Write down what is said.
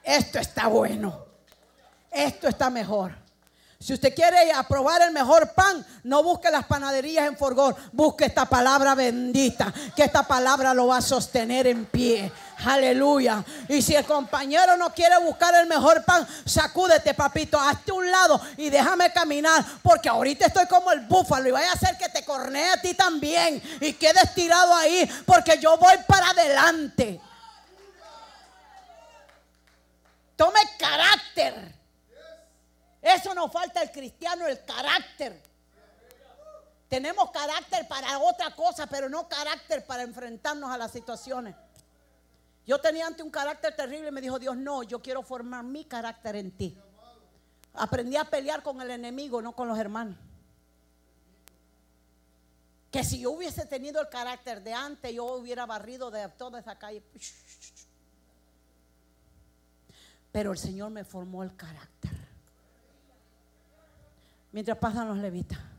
esto está bueno, esto está mejor. Si usted quiere probar el mejor pan, no busque las panaderías en Forgón, busque esta palabra bendita, que esta palabra lo va a sostener en pie. Aleluya. Y si el compañero no quiere buscar el mejor pan, sacúdete, papito, hazte un lado y déjame caminar, porque ahorita estoy como el búfalo y vaya a hacer que te cornee a ti también y quedes tirado ahí, porque yo voy para adelante. Tome carácter. Eso nos falta al cristiano, el carácter. Tenemos carácter para otra cosa, pero no carácter para enfrentarnos a las situaciones. Yo tenía antes un carácter terrible y me dijo Dios, no, yo quiero formar mi carácter en ti. Aprendí a pelear con el enemigo, no con los hermanos. Que si yo hubiese tenido el carácter de antes, yo hubiera barrido de toda esa calle. Pero el Señor me formó el carácter. Mientras pasan los levitas.